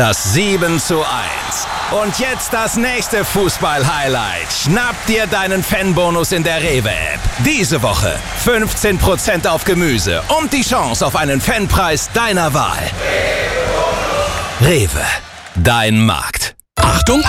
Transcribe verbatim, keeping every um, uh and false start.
das sieben zu eins. Und jetzt das nächste Fußball-Highlight. Schnapp dir deinen Fanbonus in der Rewe-App. Diese Woche fünfzehn Prozent auf Gemüse und die Chance auf einen Fanpreis deiner Wahl. Rewe, dein Markt. Achtung!